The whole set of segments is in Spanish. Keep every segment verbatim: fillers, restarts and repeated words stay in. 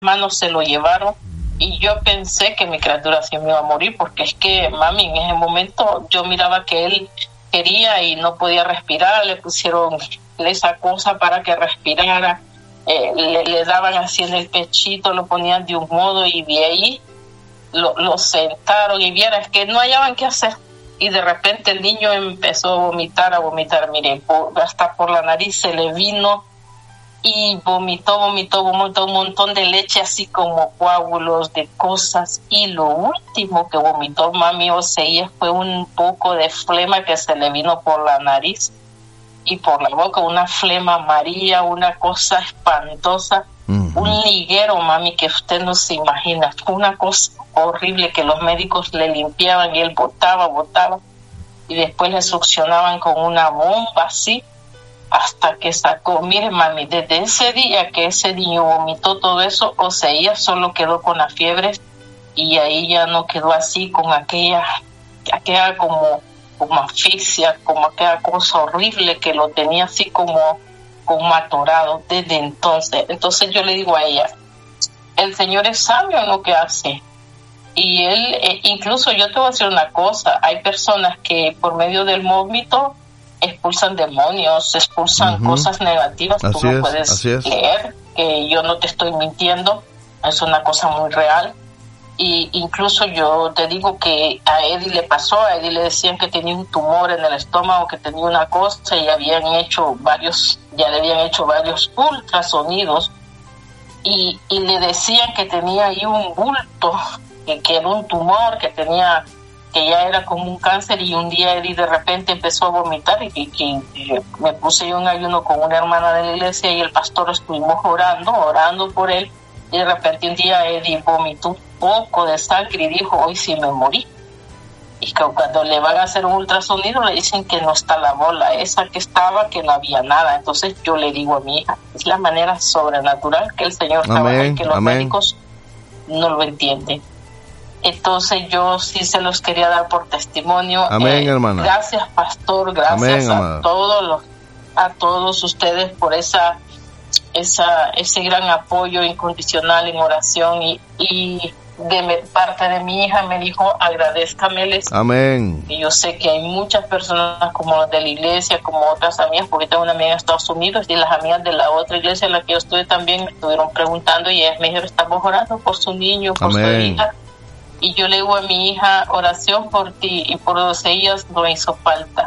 manos se lo llevaron. Y yo pensé que mi criatura se me iba a morir, porque es que, mami, en ese momento yo miraba que él quería y no podía respirar. Le pusieron esa cosa para que respirara, eh, le, le daban así en el pechito, lo ponían de un modo, y de ahí lo, lo sentaron y vieras que no hallaban qué hacer. Y de repente el niño empezó a vomitar, a vomitar, mire, por, hasta por la nariz se le vino, y vomitó, vomitó, vomitó un montón de leche, así como coágulos de cosas. Y lo último que vomitó, mami Oseías, fue un poco de flema que se le vino por la nariz y por la boca, una flema amarilla, una cosa espantosa, uh-huh. Un liguero, mami, que usted no se imagina, fue una cosa horrible que los médicos le limpiaban y él botaba, botaba, y después le succionaban con una bomba así, hasta que sacó. Mire, mami, desde ese día que ese niño vomitó todo eso, Oseías solo quedó con la fiebre, y ahí ya no quedó así, con aquella, aquella como, como asfixia, como aquella cosa horrible que lo tenía así como, como atorado desde entonces. Entonces yo le digo a ella, el Señor es sabio en lo que hace. Y él, eh, incluso yo te voy a decir una cosa, hay personas que por medio del vómito expulsan demonios, expulsan uh-huh. cosas negativas. Así Tú no es, puedes leer, que yo no te estoy mintiendo, es una cosa muy real. Y incluso yo te digo que a Eddie le pasó, a Eddie le decían que tenía un tumor en el estómago, que tenía una cosa, y habían hecho varios, ya le habían hecho varios ultrasonidos, y, y le decían que tenía ahí un bulto, que, que era un tumor, que tenía, que ya era como un cáncer. Y un día Eddie de repente empezó a vomitar, y, y, y me puse yo en ayuno con una hermana de la iglesia, y el pastor estuvimos orando, orando por él, y de repente un día Eddie vomitó un poco de sangre y dijo, hoy sí me morí. Y que cuando le van a hacer un ultrasonido le dicen que no está la bola, esa que estaba, que no había nada. Entonces yo le digo a mi hija, es la manera sobrenatural que el Señor trabaja, y que los amén. médicos no lo entienden. Entonces yo sí se los quería dar por testimonio. Amén, eh, hermana. Gracias, pastor, gracias amén, a todos los, a todos ustedes por esa, esa, ese gran apoyo incondicional en oración, y, y de me, parte de mi hija me dijo, agradézcameles. Amén. Y yo sé que hay muchas personas como de la iglesia, como otras amigas, porque tengo una amiga en Estados Unidos, y las amigas de la otra iglesia en la que yo estuve también me estuvieron preguntando, y ellas me dijeron, estamos orando por su niño, por amén. Su hija. Y yo le digo a mi hija, oración por ti y por ellas no hizo falta.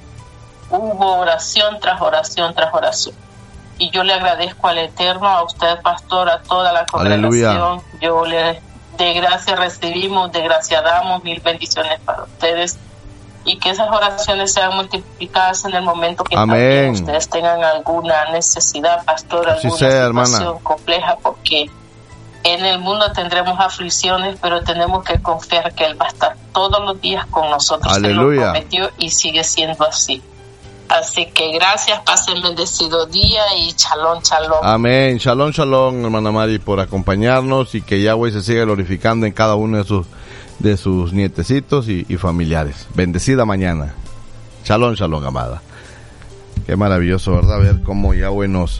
Hubo oración tras oración tras oración. Y yo le agradezco al Eterno, a usted, pastor, a toda la congregación. Aleluya. Yo le de gracia recibimos, de gracia damos, mil bendiciones para ustedes. Y que esas oraciones sean multiplicadas en el momento que también ustedes tengan alguna necesidad, pastor, así alguna sea, situación hermana. compleja, porque en el mundo tendremos aflicciones, pero tenemos que confiar que Él va a estar todos los días con nosotros. Aleluya. Se lo prometió y sigue siendo así. Así que gracias, pasen bendecido día y shalom, shalom. Amén, shalom, shalom, hermana Mari, por acompañarnos, y que Yahweh se siga glorificando en cada uno de sus de sus nietecitos y, y familiares. Bendecida mañana. Shalom, shalom, amada. Qué maravilloso, ¿verdad? Ver cómo Yahweh nos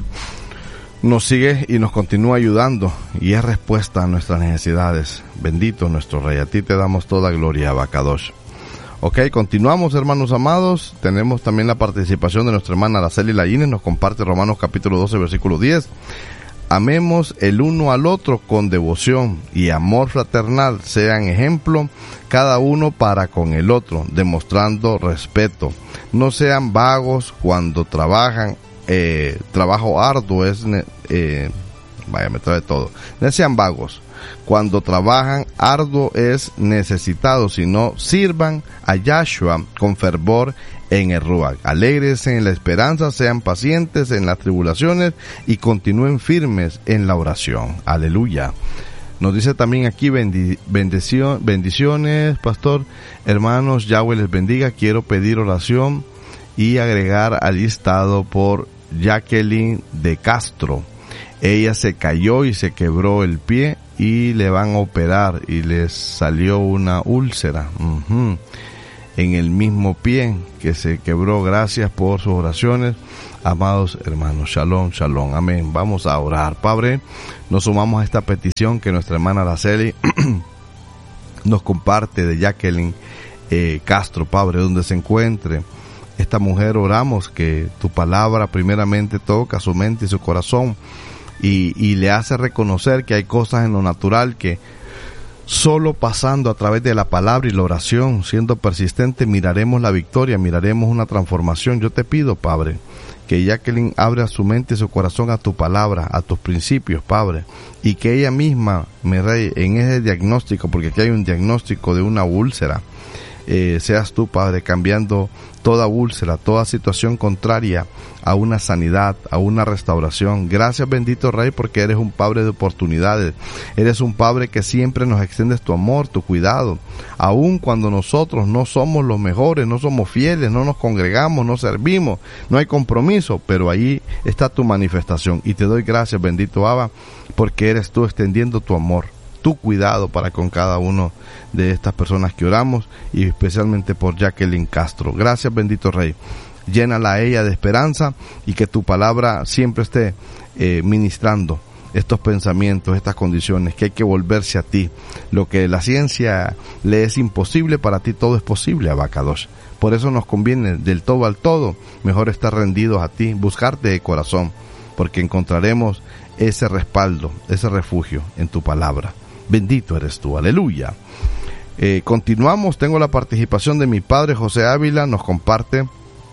nos sigue y nos continúa ayudando, y es respuesta a nuestras necesidades. Bendito nuestro Rey, a ti te damos toda gloria, Abacadosh. Ok, continuamos, hermanos amados. Tenemos también la participación de nuestra hermana Araceli Laínez, nos comparte Romanos capítulo doce, versículo diez. Amemos el uno al otro con devoción y amor fraternal, sean ejemplo cada uno para con el otro, demostrando respeto. No sean vagos cuando trabajan. Eh, trabajo arduo es, eh, vaya, me trae todo. No sean vagos cuando trabajan, arduo es necesitado, sino sirvan a Yahshua con fervor en el Ruach. Alegres en la esperanza, sean pacientes en las tribulaciones y continúen firmes en la oración. Aleluya. Nos dice también aquí, bendi- bendición, bendiciones, pastor, hermanos, Yahweh les bendiga. Quiero pedir oración y agregar al listado por Jacqueline de Castro. Ella se cayó y se quebró el pie y le van a operar y les salió una úlcera. Uh-huh. en el mismo pie que se quebró. Gracias por sus oraciones, amados hermanos. Shalom, shalom, amén. Vamos a orar. Padre, nos sumamos a esta petición que nuestra hermana Araceli nos comparte de Jacqueline eh, Castro, Padre, donde se encuentre esta mujer. Oramos que tu palabra primeramente toca su mente y su corazón y, y le hace reconocer que hay cosas en lo natural que solo pasando a través de la palabra y la oración, siendo persistente, miraremos la victoria, miraremos una transformación. Yo te pido, Padre, que Jacqueline abra su mente y su corazón a tu palabra, a tus principios, Padre, y que ella misma, mi Rey, en ese diagnóstico, porque aquí hay un diagnóstico de una úlcera, eh, seas tú, Padre, cambiando toda úlcera, toda situación contraria a una sanidad, a una restauración. Gracias, bendito Rey, porque eres un Padre de oportunidades. Eres un Padre que siempre nos extiendes tu amor, tu cuidado, aun cuando nosotros no somos los mejores, no somos fieles, no nos congregamos, no servimos, no hay compromiso, pero ahí está tu manifestación. Y te doy gracias, bendito Abba, porque eres tú extendiendo tu amor, tu cuidado para con cada uno de estas personas que oramos, y especialmente por Jacqueline Castro. Gracias, bendito Rey. Llénala a ella de esperanza y que tu palabra siempre esté eh, ministrando estos pensamientos, estas condiciones, que hay que volverse a ti. Lo que la ciencia le es imposible, para ti todo es posible, Abacadosh. Por eso nos conviene del todo al todo, mejor estar rendidos a ti, buscarte de corazón, porque encontraremos ese respaldo, ese refugio en tu palabra. Bendito eres tú, aleluya. Eh, continuamos, tengo la participación de mi padre José Ávila, nos comparte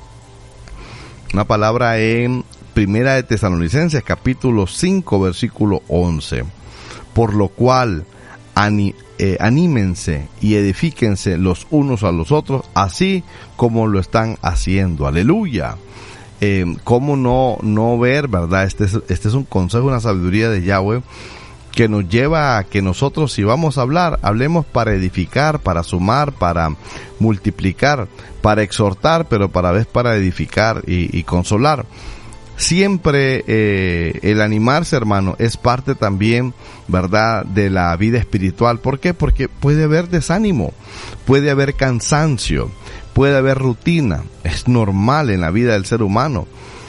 una palabra en Primera de Tesalonicenses, capítulo cinco, versículo once. Por lo cual, ani, eh, anímense y edifíquense los unos a los otros, así como lo están haciendo. Aleluya. Eh, ¿Cómo no, no ver, verdad? Este es, este es un consejo, una sabiduría de Yahweh, que nos lleva a que nosotros, si vamos a hablar, hablemos para edificar, para sumar, para multiplicar, para exhortar, pero para vez para edificar y, y consolar. Siempre eh, el animarse, hermano, es parte también, ¿verdad?, de la vida espiritual. ¿Por qué? Porque puede haber desánimo, puede haber cansancio, puede haber rutina. Es normal en la vida del ser humano.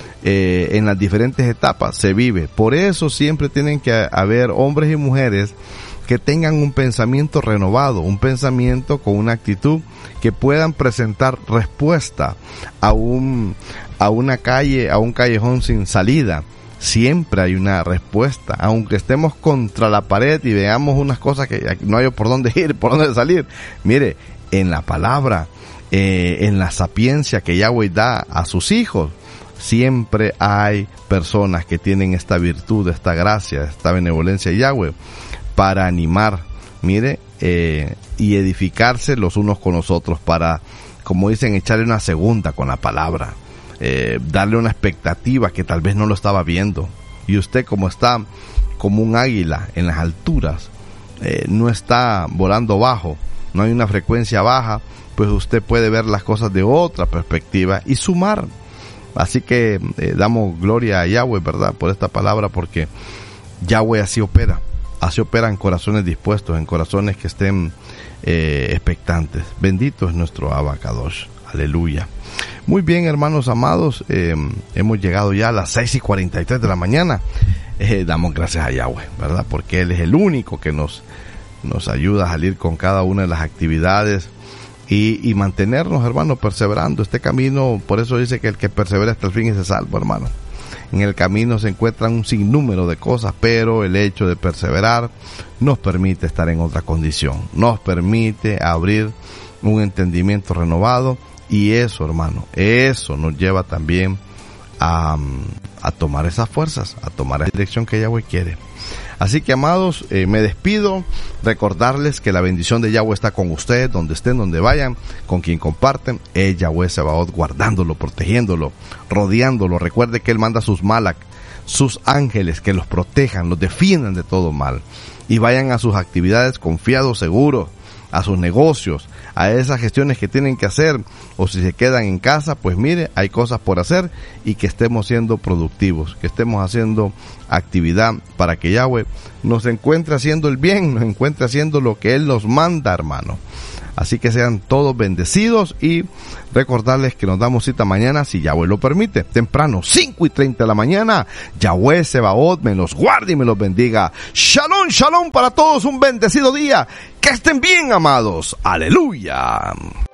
Eh, en las diferentes etapas se vive. Por eso siempre tienen que haber hombres y mujeres que tengan un pensamiento renovado, un pensamiento con una actitud que puedan presentar respuesta a un a una calle, a un callejón sin salida. Siempre hay una respuesta, aunque estemos contra la pared y veamos unas cosas que no hay por dónde ir, por dónde salir. Mire, en la palabra, eh, en la sapiencia que Yahweh da a sus hijos, siempre hay personas que tienen esta virtud, esta gracia, esta benevolencia de Yahweh para animar, mire, eh, y edificarse los unos con los otros, para, como dicen, echarle una segunda con la palabra, eh, darle una expectativa que tal vez no lo estaba viendo. Y usted, como está como un águila en las alturas, eh, no está volando bajo, no hay una frecuencia baja, pues usted puede ver las cosas de otra perspectiva y sumar. Así que eh, damos gloria a Yahweh, ¿verdad?, por esta palabra, porque Yahweh así opera, así opera en corazones dispuestos, en corazones que estén eh, expectantes. Bendito es nuestro Abacadosh, aleluya. Muy bien, hermanos amados, eh, hemos llegado ya a las seis y cuarenta y tres de la mañana. Eh, damos gracias a Yahweh, ¿verdad?, porque Él es el único que nos, nos ayuda a salir con cada una de las actividades. Y, y mantenernos, hermano, perseverando este camino. Por eso dice que el que persevera hasta el fin es salvo, hermano. En el camino se encuentran un sinnúmero de cosas, pero el hecho de perseverar nos permite estar en otra condición, nos permite abrir un entendimiento renovado, y eso, hermano, eso nos lleva también a, a tomar esas fuerzas, a tomar la dirección que Yahweh quiere. Así que, amados, eh, me despido, recordarles que la bendición de Yahweh está con ustedes, donde estén, donde vayan, con quien comparten. Es Yahweh Sebaot guardándolo, protegiéndolo, rodeándolo. Recuerde que Él manda sus malak, sus ángeles, que los protejan, los defiendan de todo mal. Y vayan a sus actividades confiados, seguros, a sus negocios, a esas gestiones que tienen que hacer, o si se quedan en casa, pues mire, hay cosas por hacer, y que estemos siendo productivos, que estemos haciendo actividad para que Yahweh nos encuentre haciendo el bien, nos encuentre haciendo lo que Él nos manda, hermano. Así que sean todos bendecidos y recordarles que nos damos cita mañana, si Yahweh lo permite, temprano, cinco y treinta de la mañana. Yahweh Sebaot me los guarde y me los bendiga. Shalom, shalom para todos, un bendecido día. Que estén bien, amados. Aleluya.